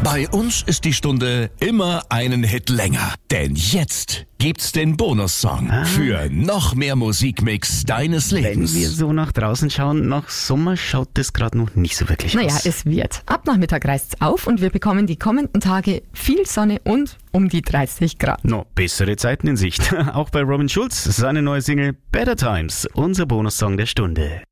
Bei uns ist die Stunde immer einen Hit länger. Denn jetzt gibt's den Bonussong für noch mehr Musikmix deines Lebens. Wenn wir so nach draußen schauen, nach Sommer schaut das gerade noch nicht so wirklich aus. Naja, es wird. Ab Nachmittag reißt's auf und wir bekommen die kommenden Tage viel Sonne und um die 30 Grad. Noch bessere Zeiten in Sicht. Auch bei Robin Schulz, seine neue Single Better Times, unser Bonussong der Stunde.